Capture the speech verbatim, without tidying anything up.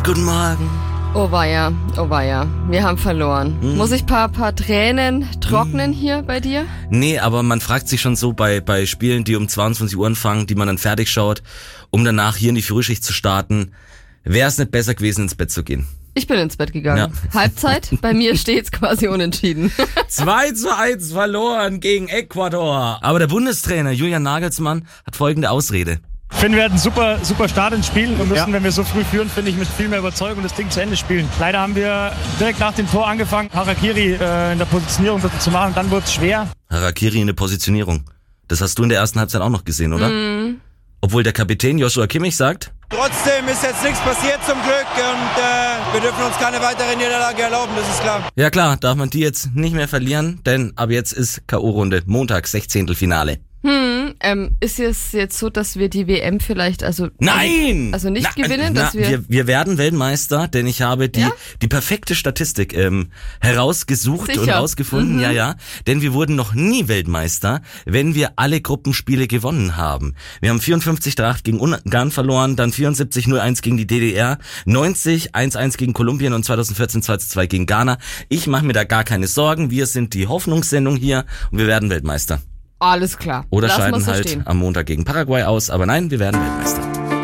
Guten Morgen. Oh weia, oh weia, wir haben verloren. Hm. Muss ich paar, paar Tränen trocknen hm. hier bei dir? Nee, aber man fragt sich schon so bei, bei Spielen, die um zweiundzwanzig Uhr anfangen, die man dann fertig schaut, um danach hier in die Frühschicht zu starten, wäre es nicht besser gewesen, ins Bett zu gehen? Ich bin ins Bett gegangen. Ja. Halbzeit, bei mir steht's quasi unentschieden. zwei zu eins verloren gegen Ecuador. Aber der Bundestrainer Julian Nagelsmann hat folgende Ausrede. Ich finde, wir hatten einen super, super Start ins Spiel und müssen, ja. wenn wir so früh führen, finde ich, mit viel mehr Überzeugung das Ding zu Ende spielen. Leider haben wir direkt nach dem Tor angefangen, Harakiri äh, in der Positionierung zu machen, dann wurde es schwer. Harakiri in der Positionierung. Das hast du in der ersten Halbzeit auch noch gesehen, oder? Mm. Obwohl der Kapitän Joshua Kimmich sagt: Trotzdem ist jetzt nichts passiert zum Glück und äh, wir dürfen uns keine weitere Niederlage erlauben, das ist klar. Ja klar, darf man die jetzt nicht mehr verlieren, denn ab jetzt ist K O-Runde, Montag, Sechzehntelfinale. Hm, ähm, ist es jetzt so, dass wir die W M vielleicht, also... Nein! Also nicht na, gewinnen, na, dass wir... wir... Wir werden Weltmeister, denn ich habe die, ja? die perfekte Statistik ähm, herausgesucht Sicher. und herausgefunden, mhm. ja, ja. Denn wir wurden noch nie Weltmeister, wenn wir alle Gruppenspiele gewonnen haben. Wir haben vierundfünfzig zu acht gegen Ungarn verloren, dann vierundsiebzig null eins gegen die D D R, neunzig eins eins gegen Kolumbien und zweitausendvierzehn zwei zu zwei gegen Ghana. Ich mache mir da gar keine Sorgen, wir sind die Hoffnungssendung hier und wir werden Weltmeister. Alles klar. Oder Lass scheiden so halt stehen. am Montag gegen Paraguay aus. Aber nein, wir werden Weltmeister.